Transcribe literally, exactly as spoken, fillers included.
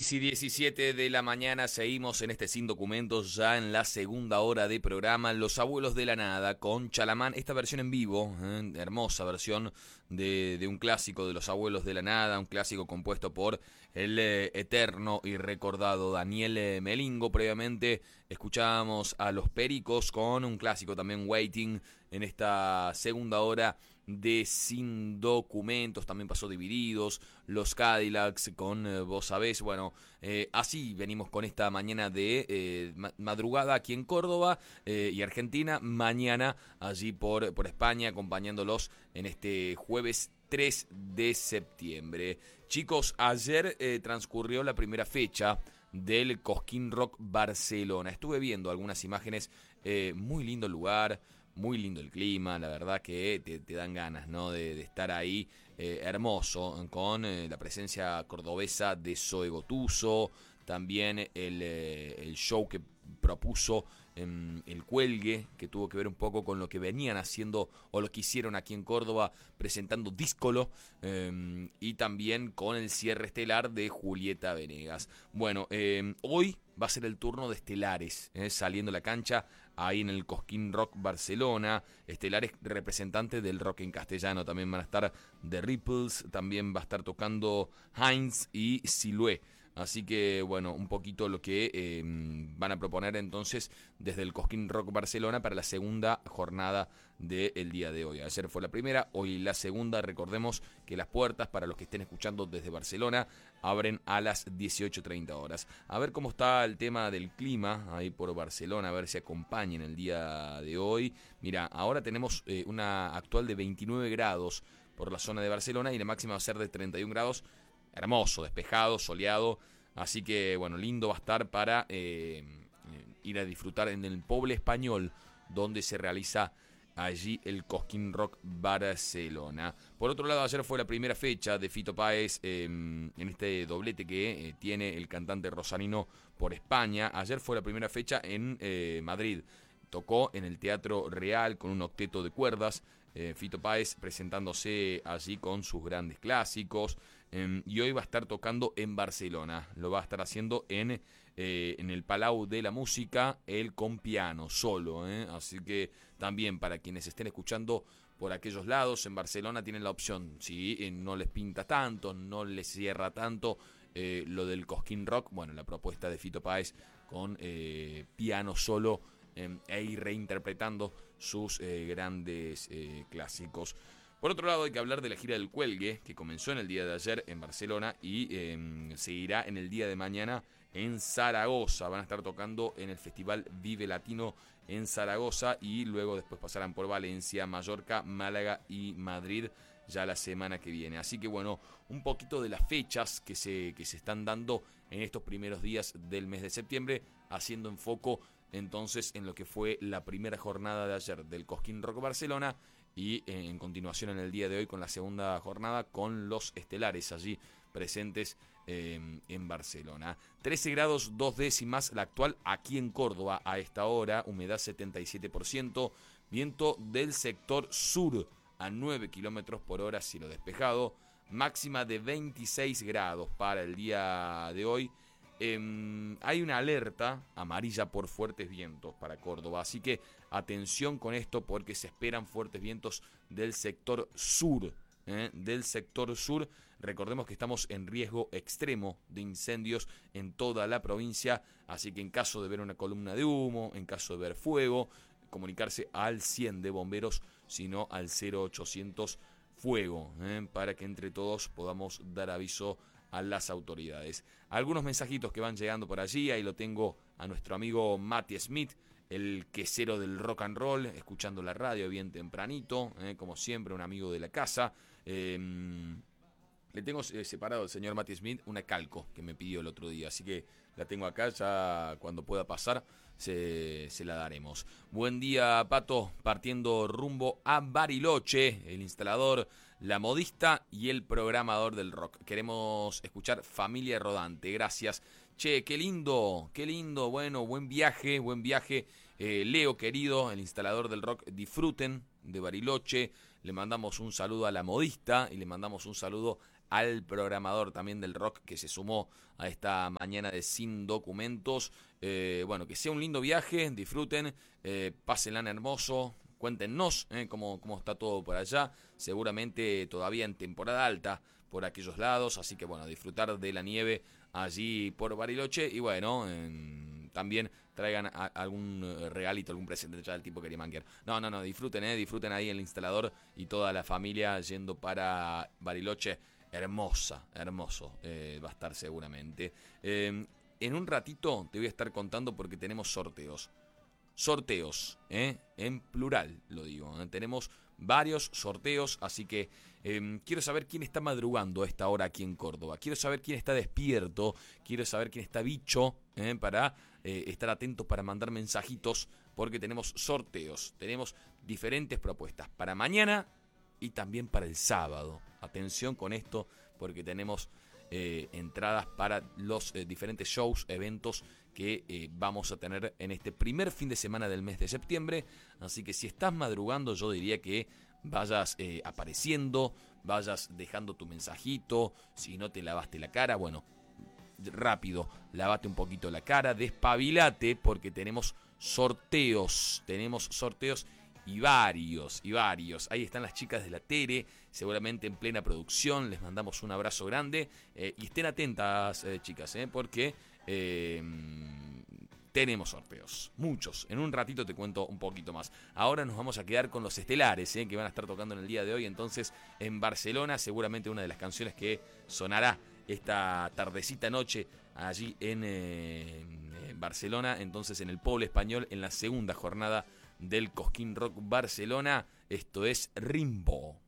seis y diecisiete de la mañana seguimos en este Sin Documentos, ya en la segunda hora de programa, Los Abuelos de la Nada, con Chalamán, esta versión en vivo, ¿eh? Hermosa versión de, de un clásico de Los Abuelos de la Nada, un clásico compuesto por el eh, eterno y recordado Daniel eh, Melingo. Previamente escuchábamos a Los Pericos con un clásico también, Waiting, en esta segunda hora de Sin Documentos. También pasó Divididos, Los Cadillacs con eh, Vos Sabés. Bueno, eh, así venimos con esta mañana de eh, madrugada aquí en Córdoba eh, y Argentina. Mañana allí por, por España, acompañándolos en este jueves tres de septiembre. Chicos, ayer eh, transcurrió la primera fecha del Cosquín Rock Barcelona. Estuve viendo algunas imágenes, eh, muy lindo lugar, muy lindo el clima, la verdad que te, te dan ganas, ¿no? de, de estar ahí, eh, hermoso, con eh, la presencia cordobesa de Zoe Gotuso, también el, eh, el show que propuso eh, el Cuelgue, que tuvo que ver un poco con lo que venían haciendo o lo que hicieron aquí en Córdoba, presentando Díscolo, eh, y también con el cierre estelar de Julieta Venegas. Bueno, eh, hoy va a ser el turno de estelares, eh, saliendo a la cancha ahí en el Cosquín Rock Barcelona. Estelares representantes del rock en castellano. También van a estar The Ripples, también va a estar tocando Heinz y Silué. Así que, bueno, un poquito lo que eh, van a proponer entonces desde el Cosquín Rock Barcelona para la segunda jornada del día de hoy. Ayer fue la primera, hoy la segunda. Recordemos que las puertas, para los que estén escuchando desde Barcelona, abren a las dieciocho treinta horas. A ver cómo está el tema del clima ahí por Barcelona, a ver si acompañan el día de hoy. Mira, ahora tenemos eh, una actual de veintinueve grados por la zona de Barcelona y la máxima va a ser de treinta y un grados. Hermoso, despejado, soleado, así que bueno, lindo va a estar para eh, ir a disfrutar en el Poble Español, donde se realiza allí el Cosquín Rock Barcelona. Por otro lado, ayer fue la primera fecha de Fito Páez eh, en este doblete que eh, tiene el cantante rosarino por España. Ayer fue la primera fecha en eh, Madrid. Tocó en el Teatro Real con un octeto de cuerdas. Eh, Fito Páez presentándose allí con sus grandes clásicos. Eh, y hoy va a estar tocando en Barcelona. Lo va a estar haciendo en, eh, en el Palau de la Música, él con piano, solo. Eh. Así que también para quienes estén escuchando por aquellos lados, en Barcelona tienen la opción. Si eh, no les pinta tanto, no les cierra tanto eh, lo del Cosquín Rock, bueno, la propuesta de Fito Páez con eh, piano solo, e ir reinterpretando sus eh, grandes eh, clásicos. Por otro lado, hay que hablar de la gira del Cuelgue, que comenzó en el día de ayer en Barcelona y eh, seguirá en el día de mañana en Zaragoza. Van a estar tocando en el Festival Vive Latino en Zaragoza y luego después pasarán por Valencia, Mallorca, Málaga y Madrid ya la semana que viene. Así que bueno, un poquito de las fechas que se, que se están dando en estos primeros días del mes de septiembre, haciendo enfoco entonces en lo que fue la primera jornada de ayer del Cosquín Rock Barcelona y eh, en continuación en el día de hoy con la segunda jornada con los estelares allí presentes eh, en Barcelona. trece grados dos décimas la actual aquí en Córdoba a esta hora, humedad setenta y siete por ciento, viento del sector sur a nueve kilómetros por hora, cielo despejado, máxima de veintiséis grados para el día de hoy. Eh, hay una alerta amarilla por fuertes vientos para Córdoba, así que atención con esto porque se esperan fuertes vientos del sector sur, ¿eh? del sector sur. Recordemos que estamos en riesgo extremo de incendios en toda la provincia, así que en caso de ver una columna de humo, en caso de ver fuego, comunicarse al cien de bomberos, sino al cero ochocientos fuego, ¿eh? para que entre todos podamos dar aviso a las autoridades. Algunos mensajitos que van llegando por allí, ahí lo tengo a nuestro amigo Mati Smith, el quesero del rock and roll, escuchando la radio bien tempranito, eh, como siempre, un amigo de la casa. Eh, le tengo eh, separado al señor Mati Smith una calco que me pidió el otro día, así que la tengo acá, ya cuando pueda pasar se, se la daremos. Buen día, Pato, partiendo rumbo a Bariloche, el instalador, la modista y el programador del rock. Queremos escuchar Familia Rodante, gracias. Che, qué lindo, qué lindo, bueno, buen viaje, buen viaje. Eh, Leo, querido, el instalador del rock, disfruten de Bariloche. Le mandamos un saludo a la modista y le mandamos un saludo al programador también del rock que se sumó a esta mañana de Sin Documentos. Eh, bueno, que sea un lindo viaje, disfruten, eh, pásenla hermoso, cuéntenos eh, cómo, cómo está todo por allá, seguramente todavía en temporada alta por aquellos lados, así que bueno, disfrutar de la nieve allí por Bariloche y bueno, en, también traigan a, algún regalito, algún presente ya del tipo Kerimanker. No, no, no, disfruten, eh, disfruten ahí el instalador y toda la familia yendo para Bariloche. Hermosa, hermoso eh, va a estar seguramente. Eh, en un ratito te voy a estar contando porque tenemos sorteos. Sorteos, ¿eh? En plural lo digo. ¿eh? Tenemos varios sorteos, así que eh, quiero saber quién está madrugando a esta hora aquí en Córdoba. Quiero saber quién está despierto, quiero saber quién está bicho, ¿eh? para eh, estar atentos para mandar mensajitos, porque tenemos sorteos, tenemos diferentes propuestas para mañana y también para el sábado. Atención con esto, porque tenemos eh, entradas para los eh, diferentes shows, eventos que eh, vamos a tener en este primer fin de semana del mes de septiembre. Así que si estás madrugando, yo diría que vayas eh, apareciendo, vayas dejando tu mensajito. Si no te lavaste la cara, bueno, rápido, lavate un poquito la cara, despabilate, porque tenemos sorteos, tenemos sorteos y varios, y varios. Ahí están las chicas de la Tere, seguramente en plena producción. Les mandamos un abrazo grande. Eh, y estén atentas, eh, chicas, eh, porque eh, tenemos sorteos. Muchos. En un ratito te cuento un poquito más. Ahora nos vamos a quedar con los estelares, eh, que van a estar tocando en el día de hoy. Entonces, en Barcelona, seguramente una de las canciones que sonará esta tardecita noche allí en, eh, en Barcelona. Entonces, en el Pueblo Español, en la segunda jornada del Cosquín Rock Barcelona. Esto es Rimbo.